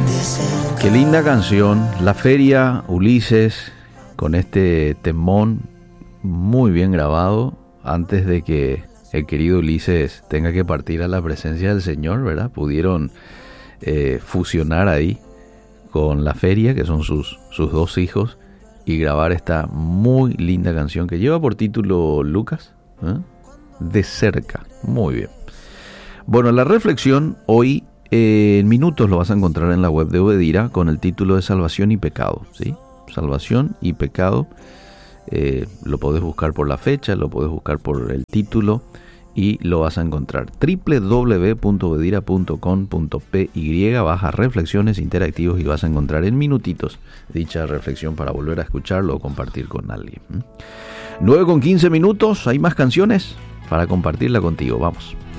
Qué linda canción, La Feria, Ulises, con este temón muy bien grabado, antes de que el querido Ulises tenga que partir a la presencia del Señor, ¿verdad? Pudieron fusionar ahí con La Feria, que son sus dos hijos, y grabar esta muy linda canción que lleva por título Lucas, ¿eh? De cerca, muy bien. Bueno, la reflexión hoy en minutos lo vas a encontrar en la web de Obedira con el título de Salvación y Pecado, ¿sí? Salvación y Pecado, lo podés buscar por la fecha, lo podés buscar por el título y lo vas a encontrar. www.obedira.com.py, vas a reflexiones interactivos y vas a encontrar en minutitos dicha reflexión para volver a escucharlo o compartir con alguien. 9:15 minutos, hay más canciones para compartirla contigo, vamos.